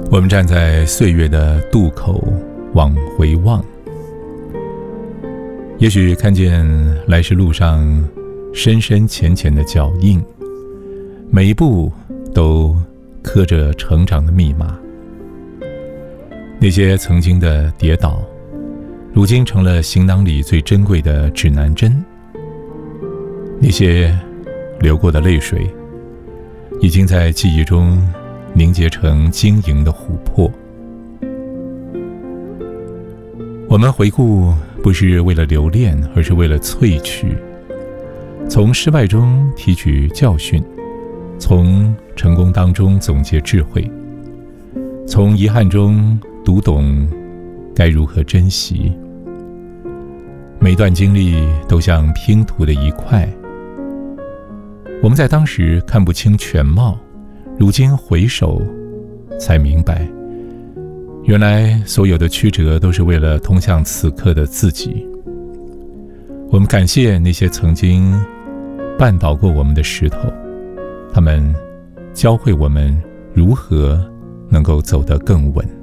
我们站在岁月的渡口往回望，也许看见来时路上深深浅浅的脚印，每一步都刻着成长的密码。那些曾经的跌倒，如今成了行囊里最珍贵的指南针。那些流过的泪水，已经在记忆中凝结成晶莹的琥珀。我们回顾不是为了留恋，而是为了萃取，从失败中提取教训，从成功当中总结智慧，从遗憾中读懂该如何珍惜。每段经历都像拼图的一块，我们在当时看不清全貌，如今回首才明白，原来所有的曲折都是为了通向此刻的自己。我们感谢那些曾经绊倒过我们的石头，他们教会我们如何能够走得更稳。